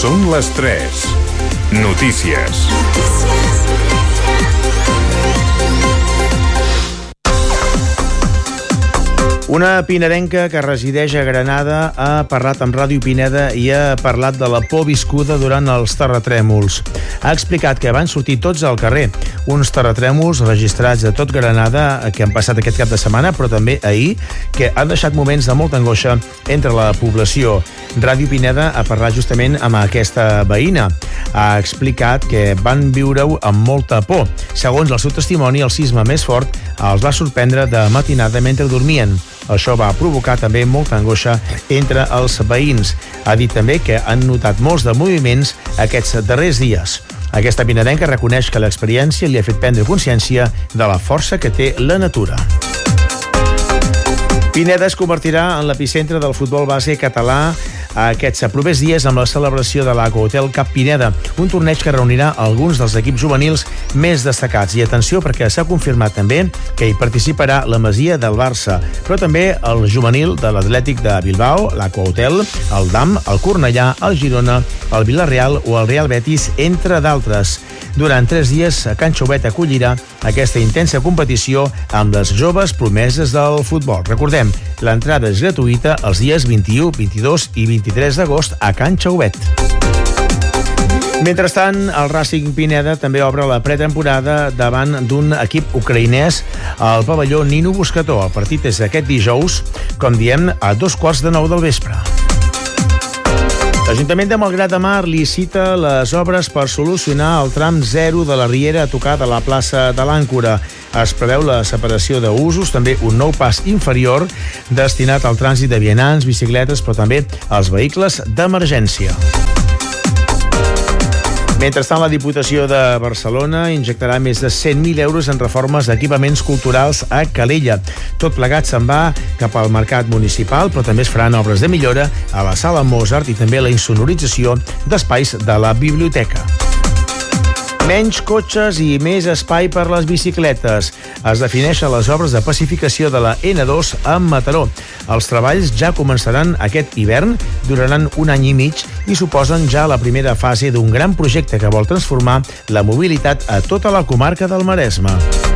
Són les 3. Notícies. Una pinedenca que resideix a Granada ha parlat amb Ràdio Pineda i ha parlat de la por viscuda durant els terratrèmols. Ha explicat que van sortir tots al carrer. Uns terratrèmols registrats a tot Granada que han passat aquest cap de setmana, però també ahir, que han deixat moments de molta angoixa entre la població. Ràdio Pineda ha parlat justament amb aquesta veïna. Ha explicat que van viure-ho amb molta por. Segons el seu testimoni, el sisme més fort els va sorprendre de matinada mentre dormien. Això va provocar també molta angoixa entre els veïns. Ha dit també que han notat molts de moviments aquests darrers dies. Aquesta pinedenca reconeix que l'experiència li ha fet prendre consciència de la força que té la natura. Pineda es convertirà en l'epicentre del futbol base català aquests propers dies amb la celebració de l'Aqua-Hotel Cap Pineda, un torneig que reunirà alguns dels equips juvenils més destacats. I atenció, perquè s'ha confirmat també que hi participarà la Masia del Barça, però també el juvenil de l'Atlètic de Bilbao, l'Aqua-Hotel, el DAM, el Cornellà, el Girona, el Villarreal o el Real Betis, entre d'altres. Durant 3 dies, Can Xouet acollirà aquesta intensa competició amb les joves promeses del futbol. Recordem, l'entrada és gratuïta els dies 21, 22 i 23 d'agost a Can Xouet. Mentrestant, el Racing Pineda també obre la pretemporada davant d'un equip ucraïnès al pavelló Nino Buscató. El partit és aquest dijous, com diem, a 2:15 del vespre. L'Ajuntament de Malgrat de Mar licita les obres per solucionar el tram 0 de la Riera a tocar de la plaça de l'Àncora. Es preveu la separació d'usos, també un nou pas inferior destinat al trànsit de vianants, bicicletes, però també als vehicles d'emergència. Mentrestant, la Diputació de Barcelona injectarà més de 100.000 euros en reformes d'equipaments culturals a Calella. Tot plegat se'n va cap al mercat municipal, però també es faran obres de millora a la Sala Mozart i també la insonorització d'espais de la biblioteca. Menys cotxes i més espai per les bicicletes. Es defineixen les obres de pacificació de la N2 a Mataró. Els treballs ja començaran aquest hivern, duraran 1 any i mig i suposen ja la primera fase d'un gran projecte que vol transformar la mobilitat a tota la comarca del Maresme.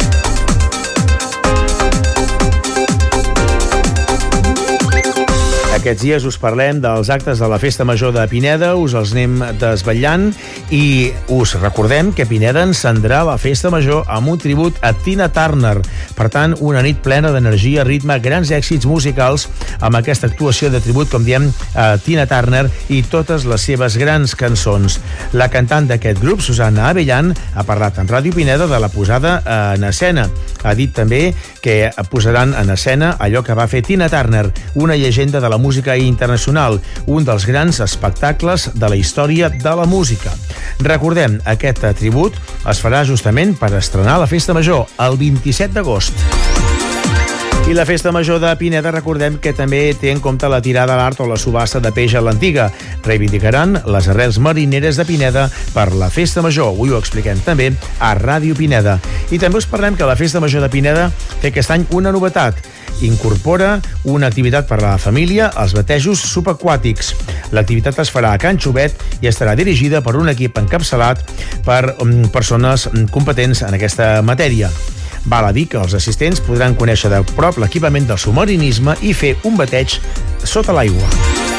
Aquests dies us parlem dels actes de la Festa Major de Pineda, us els anem desvetllant i us recordem que Pineda encendrà la Festa Major amb un tribut a Tina Turner. Per tant, una nit plena d'energia, ritme, grans èxits musicals amb aquesta actuació de tribut, com diem, a Tina Turner i totes les seves grans cançons. La cantant d'aquest grup, Susana Abellan, ha parlat en Ràdio Pineda de la posada en escena. Ha dit també que posaran en escena allò que va fer Tina Turner, una llegenda de la música internacional, un dels grans espectacles de la història de la música. Recordem, aquest tribut es farà justament per estrenar la Festa Major, el 27 d'agost. I la Festa Major de Pineda, recordem que també té en compte la tirada a l'art o la subhasta de peix a l'Antiga. Reivindicaran les arrels marineres de Pineda per la Festa Major. Avui ho expliquem també a Ràdio Pineda. I també us parlem que la Festa Major de Pineda té aquest any una novetat. Incorpora una activitat per a la família, els batejos subaquàtics. L'activitat es farà a Can Xouet i estarà dirigida per un equip encapçalat per persones competents en aquesta matèria. Val a dir que els assistents podran conèixer de prop l'equipament del submarinisme i fer un bateig sota l'aigua.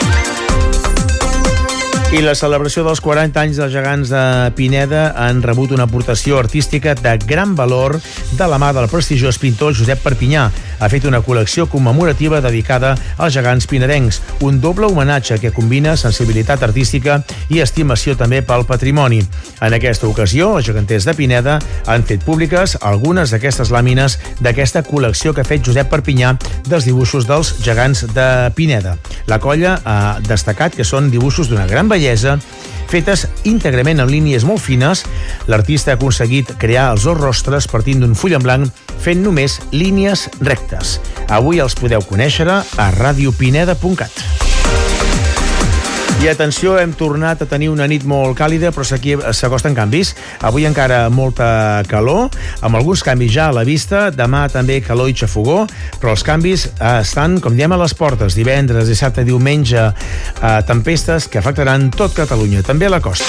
I la celebració dels 40 anys dels gegants de Pineda han rebut una aportació artística de gran valor de la mà del prestigiós pintor Josep Perpinyà. Ha fet una col·lecció commemorativa dedicada als gegants pinedencs, un doble homenatge que combina sensibilitat artística i estimació també pel patrimoni. En aquesta ocasió, els geganters de Pineda han fet públiques algunes d'aquestes làmines d'aquesta col·lecció que ha fet Josep Perpinyà dels dibuixos dels gegants de Pineda. La colla ha destacat que són dibuixos d'una gran bellesa, fetes íntegrament en línies molt fines. L'artista ha aconseguit crear els dos rostres partint d'un full en blanc, fent només línies rectes. Avui els podeu conèixer a radiopineda.cat. I atenció, hem tornat a tenir una nit molt càlida, però s'acosten canvis. Avui encara molta calor, amb alguns canvis ja a la vista. Demà també calor i xafogó, però els canvis estan, com diem, a les portes. Divendres, dissabte, diumenge, tempestes que afectaran tot Catalunya, també a la costa.